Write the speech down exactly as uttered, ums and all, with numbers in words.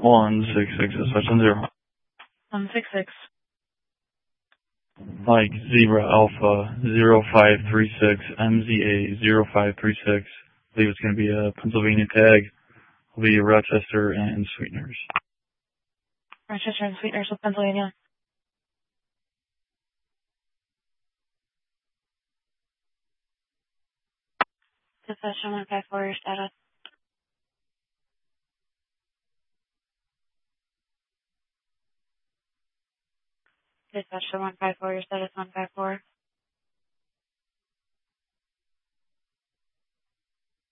one six six, dispatch one zero. one six six. Like Zebra Alpha zero five three six M Z A zero five three six. I believe it's going to be a Pennsylvania tag. It'll be Rochester and Sweeteners. Rochester and Sweeteners of Pennsylvania. Dispatch one five four, your status. Dispatch one five four, your status one five four.